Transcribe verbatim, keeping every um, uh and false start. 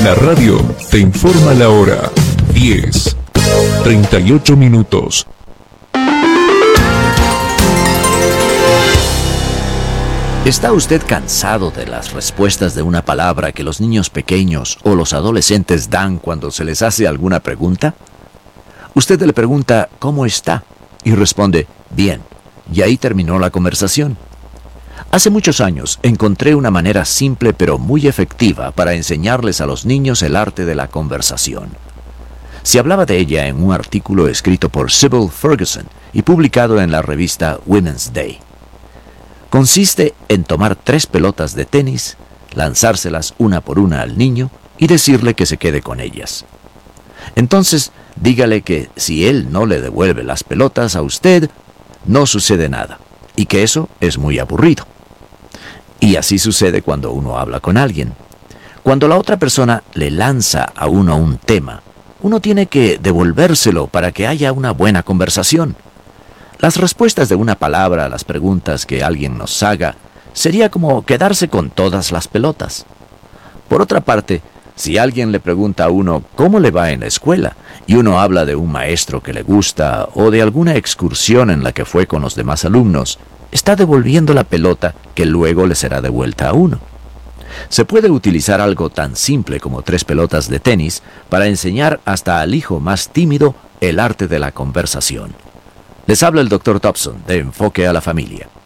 La radio te informa la hora. diez, treinta y ocho minutos. ¿Está usted cansado de las respuestas de una palabra que los niños pequeños o los adolescentes dan cuando se les hace alguna pregunta? Usted le pregunta ¿cómo está? Y responde bien, y ahí terminó la conversación. Hace muchos años encontré una manera simple pero muy efectiva para enseñarles a los niños el arte de la conversación. Se hablaba de ella en un artículo escrito por Sybil Ferguson y publicado en la revista Women's Day. Consiste en tomar tres pelotas de tenis, lanzárselas una por una al niño y decirle que se quede con ellas. Entonces, dígale que si él no le devuelve las pelotas a usted, no sucede nada, y que eso es muy aburrido. Y así sucede cuando uno habla con alguien. Cuando la otra persona le lanza a uno un tema, uno tiene que devolvérselo para que haya una buena conversación. Las respuestas de una palabra a las preguntas que alguien nos haga sería como quedarse con todas las pelotas. Por otra parte, si alguien le pregunta a uno cómo le va en la escuela y uno habla de un maestro que le gusta o de alguna excursión en la que fue con los demás alumnos, está devolviendo la pelota que luego le será devuelta a uno. Se puede utilizar algo tan simple como tres pelotas de tenis para enseñar hasta al hijo más tímido el arte de la conversación. Les habla el doctor Thompson de Enfoque a la Familia.